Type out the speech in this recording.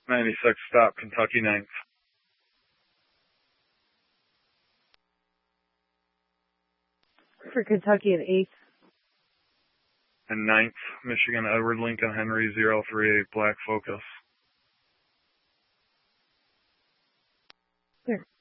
96, stop, Kentucky 9th. For Kentucky at 8th. And 9th, Michigan Edward Lincoln Henry 038, Black Focus. Here.